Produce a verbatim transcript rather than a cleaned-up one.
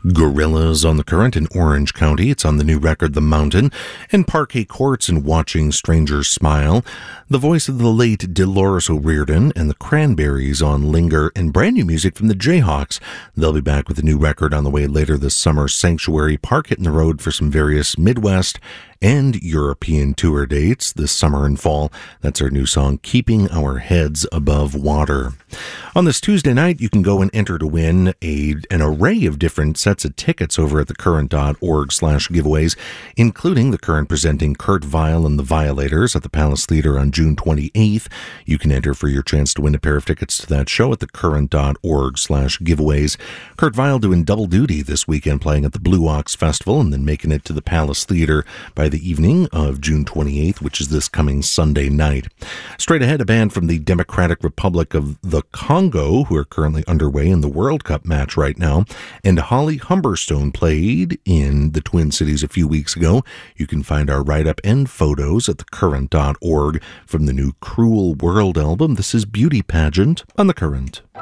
Gorillaz on the Current in Orange County. It's on the new record, The Mountain, and Parquet Courts and Watching Strangers Smile. The voice of the late Dolores O'Riordan and the Cranberries on Linger, and brand new music from the Jayhawks. They'll be back with a new record on the way later this summer. Sanctuary Park hitting the road for some various Midwest and European tour dates this summer and fall. That's our new song, Keeping Our Heads Above Water. On this Tuesday night, you can go and enter to win a, an array of different sets of tickets over at thecurrent.org slash giveaways, including the Current presenting Kurt Vile and the Violators at the Palace Theater on June twenty-eighth. You can enter for your chance to win a pair of tickets to that show at thecurrent.org slash giveaways. Kurt Vile doing double duty this weekend, playing at the Blue Ox Festival and then making it to the Palace Theater by the evening of June twenty-eighth, which is this coming Sunday night. Straight ahead, a band from the Democratic Republic of the Congo, who are currently underway in the World Cup match right now, and Holly Humberstone played in the Twin Cities a few weeks ago. You can find our write-up and photos at thecurrent dot org from the new Cruel World album. This is Beauty Pageant on The Current.